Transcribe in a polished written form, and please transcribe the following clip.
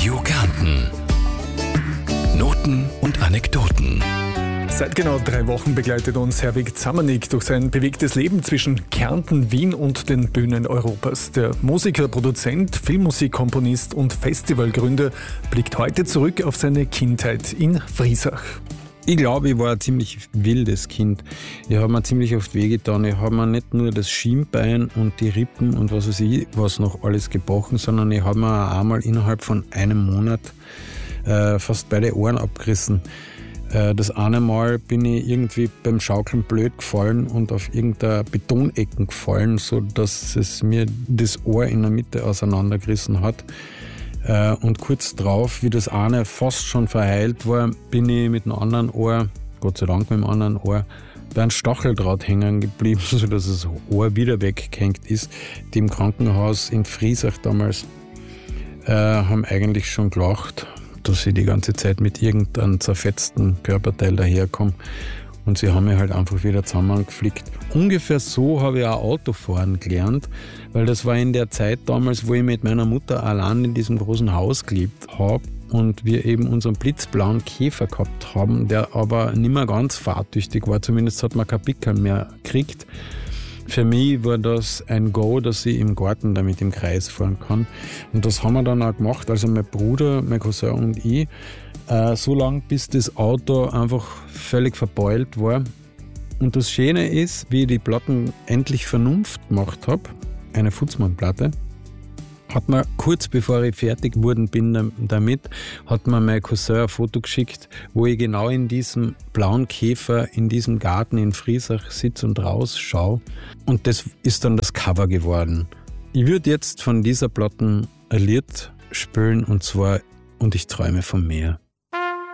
Radio Kärnten. Noten und Anekdoten. Seit genau 3 Wochen begleitet uns Herwig Zamanik durch sein bewegtes Leben zwischen Kärnten, Wien und den Bühnen Europas. Der Musiker, Produzent, Filmmusikkomponist und Festivalgründer blickt heute zurück auf seine Kindheit in Friesach. Ich glaube, ich war ein ziemlich wildes Kind. Ich habe mir ziemlich oft wehgetan. Ich habe mir nicht nur das Schienbein und die Rippen und was weiß ich, was noch alles gebrochen, sondern ich habe mir auch einmal innerhalb von einem Monat fast beide Ohren abgerissen. Das eine Mal bin ich irgendwie beim Schaukeln blöd gefallen und auf irgendeiner Betonecken gefallen, sodass es mir das Ohr in der Mitte auseinandergerissen hat. Und kurz drauf, wie das eine fast schon verheilt war, bin ich mit dem anderen Ohr, Gott sei Dank mit dem anderen Ohr, bei einem Stacheldraht hängen geblieben, sodass das Ohr wieder weggehängt ist. Die im Krankenhaus in Friesach damals haben eigentlich schon gelacht, dass ich die ganze Zeit mit irgendeinem zerfetzten Körperteil daherkomme. Und sie haben mich halt einfach wieder zusammengeflickt. Ungefähr so habe ich auch Autofahren gelernt, weil das war in der Zeit damals, wo ich mit meiner Mutter allein in diesem großen Haus gelebt habe und wir eben unseren blitzblauen Käfer gehabt haben, der aber nicht mehr ganz fahrtüchtig war. Zumindest hat man kein Pickel mehr gekriegt. Für mich war das ein Go, dass ich im Garten damit im Kreis fahren kann. Und das haben wir dann auch gemacht, also mein Bruder, mein Cousin und ich, so lange, bis das Auto einfach völlig verbeult war. Und das Schöne ist, wie ich die Platten endlich Vernunft gemacht habe, eine Futzmann-Platte, hat mir kurz bevor ich fertig geworden bin damit, hat mir mein Cousin ein Foto geschickt, wo ich genau in diesem blauen Käfer, in diesem Garten in Friesach sitze und rausschaue. Und das ist dann das Cover geworden. Ich würde jetzt von dieser Platte ein Lied spielen, und zwar "Und ich träume vom Meer".